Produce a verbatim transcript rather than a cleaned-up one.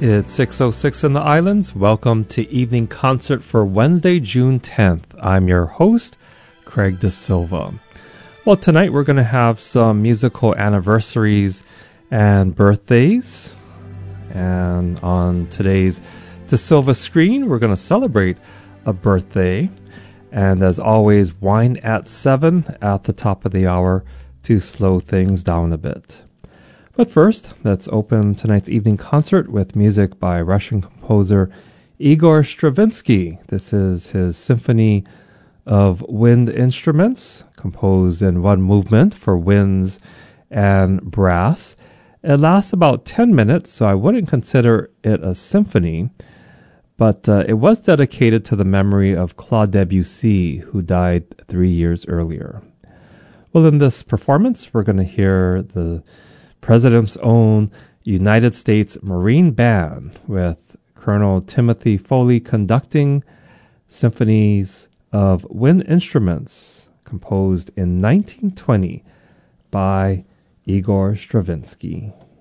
It's six oh six in the islands. Welcome to Evening Concert for Wednesday, June tenth. I'm your host, Craig De Silva. Well, tonight we're going to have some musical anniversaries and birthdays. And on today's De Silva screen, we're going to celebrate a birthday. And as always, wine at seven at the top of the hour to slow things down a bit. But first, let's open tonight's evening concert with music by Russian composer Igor Stravinsky. This is his Symphony of Wind Instruments, composed in one movement for winds and brass. It lasts about ten minutes, so I wouldn't consider it a symphony, but uh, it was dedicated to the memory of Claude Debussy, who died three years earlier. Well, in this performance, we're going to hear the President's own United States Marine Band with Colonel Timothy Foley conducting, Symphonies of Wind Instruments, composed in nineteen twenty by Igor Stravinsky.